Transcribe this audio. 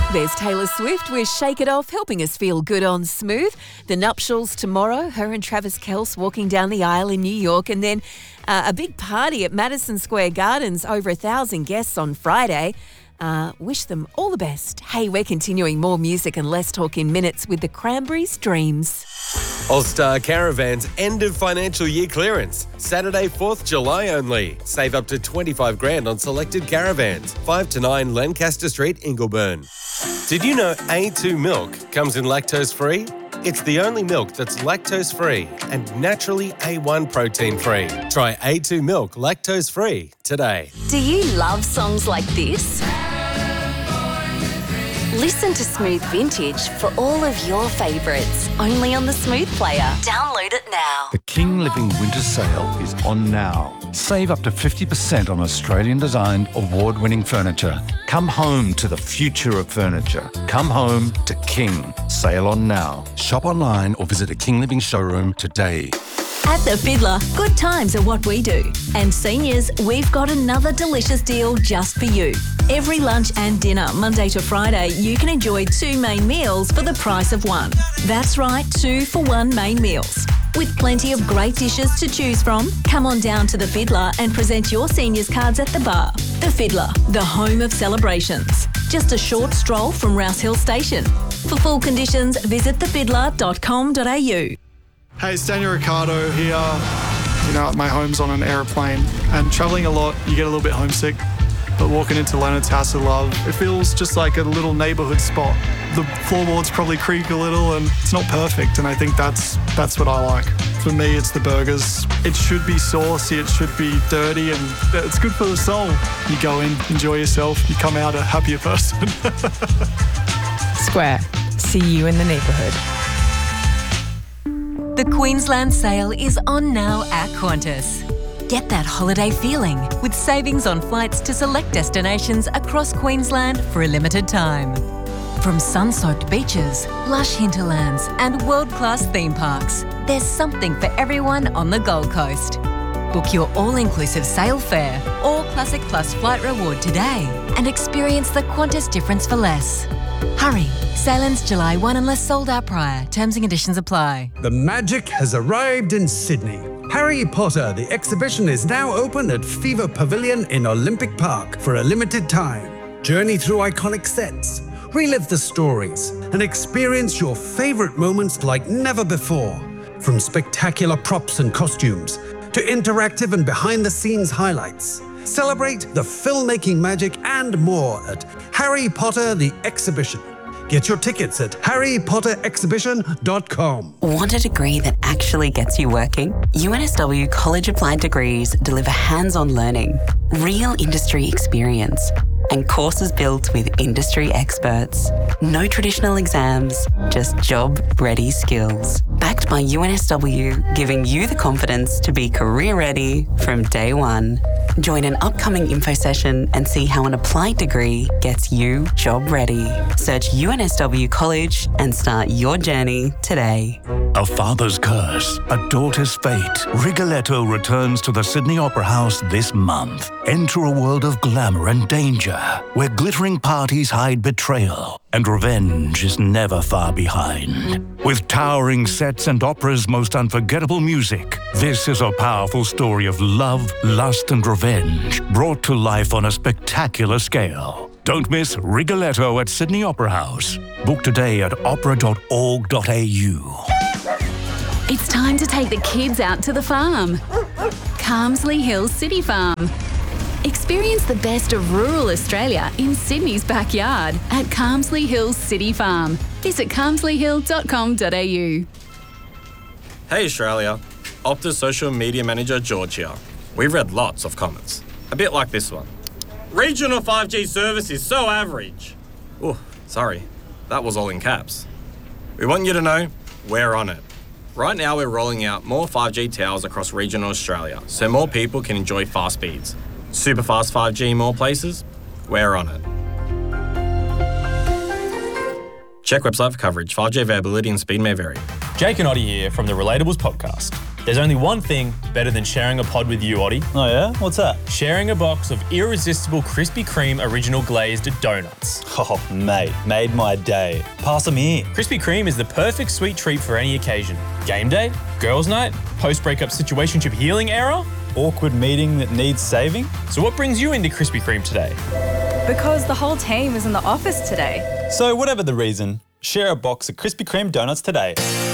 There's Taylor Swift with Shake It Off, helping us feel good on Smooth. The nuptials tomorrow, her and Travis Kelce walking down the aisle in New York, and then a big party at Madison Square Gardens, over 1,000 guests on Friday. Wish them all the best. Hey, we're continuing more music and less talk in minutes with the Cranberries' Dreams. All-Star Caravans end of financial year clearance. Saturday, 4th July only. Save up to $25,000 on selected caravans. 5 to 9 Lancaster Street, Ingleburn. Did you know A2 milk comes in lactose-free? It's the only milk that's lactose-free and naturally A1 protein-free. Try A2 milk lactose-free today. Do you love songs like this? Listen to Smooth Vintage for all of your favourites, only on the Smooth Player. Download it now. The King Living Winter Sale is on now. Save up to 50% on Australian-designed, award-winning furniture. Come home to the future of furniture. Come home to King. Sale on now. Shop online or visit a King Living showroom today. At The Fiddler, good times are what we do. And seniors, we've got another delicious deal just for you. Every lunch and dinner, Monday to Friday, you can enjoy 2 main meals for the price of 1. That's right, 2 for 1 main meals. With plenty of great dishes to choose from, come on down to The Fiddler and present your seniors cards at the bar. The Fiddler, the home of celebrations. Just a short stroll from Rouse Hill Station. For full conditions, visit thefiddler.com.au. Hey, it's Daniel Ricciardo here. You know, my home's on an aeroplane, and travelling a lot, you get a little bit homesick. But walking into Leonard's House of Love, it feels just like a little neighbourhood spot. The floorboards probably creak a little, and it's not perfect, and I think that's what I like. For me, it's the burgers. It should be saucy, it should be dirty, and it's good for the soul. You go in, enjoy yourself, you come out a happier person. Square. See you in the neighbourhood. The Queensland sale is on now at Qantas. Get that holiday feeling with savings on flights to select destinations across Queensland for a limited time. From sun-soaked beaches, lush hinterlands and world-class theme parks, there's something for everyone on the Gold Coast. Book your all-inclusive sail fare or Classic Plus flight reward today and experience the Qantas difference for less. Hurry, sail ends July 1 unless sold out prior. Terms and conditions apply. The magic has arrived in Sydney. Harry Potter, the exhibition, is now open at Fever Pavilion in Olympic Park for a limited time. Journey through iconic sets, relive the stories, and experience your favourite moments like never before. From spectacular props and costumes to interactive and behind-the-scenes highlights. Celebrate the filmmaking magic and more at Harry Potter the Exhibition. Get your tickets at harrypotterexhibition.com. Want a degree that actually gets you working? UNSW College Applied Degrees deliver hands-on learning, real industry experience, and courses built with industry experts. No traditional exams, just job-ready skills. Backed by UNSW, giving you the confidence to be career-ready from day one. Join an upcoming info session and see how an applied degree gets you job-ready. Search UNSW College and start your journey today. A father's curse, a daughter's fate. Rigoletto returns to the Sydney Opera House this month. Enter a world of glamour and danger, where glittering parties hide betrayal, and revenge is never far behind. With towering sets and opera's most unforgettable music, this is a powerful story of love, lust, and revenge, brought to life on a spectacular scale. Don't miss Rigoletto at Sydney Opera House. Book today at opera.org.au. It's time to take the kids out to the farm. Carmsley Hills City Farm. Experience the best of rural Australia in Sydney's backyard at Carmsley Hills City Farm. Visit carmsleyhill.com.au. Hey Australia, Optus social media manager George here. We've read lots of comments, a bit like this one. Regional 5G service is so average. Oh, sorry, that was all in caps. We want you to know we're on it. Right now we're rolling out more 5G towers across regional Australia so more people can enjoy fast speeds. Super fast 5G in more places? We're on it. Check website for coverage. 5G availability and speed may vary. Jake and Oddie here from the Relatables podcast. There's only one thing better than sharing a pod with you, Oddie. Oh yeah? What's that? Sharing a box of irresistible Krispy Kreme original glazed donuts. Oh, mate, made my day. Pass them here. Krispy Kreme is the perfect sweet treat for any occasion. Game day, girls' night, post-breakup situationship healing era. Awkward meeting that needs saving. So what brings you into Krispy Kreme today? Because the whole team is in the office today. So whatever the reason, share a box of Krispy Kreme donuts today.